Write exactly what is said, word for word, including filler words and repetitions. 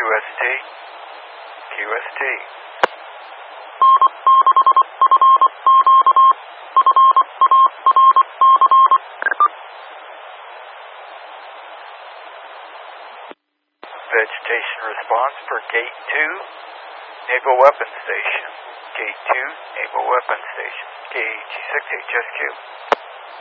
S T, Q S T. Vegetation response for Gate two, Naval Weapons Station. Gate two, Naval Weapons Station. K A G six H S Q.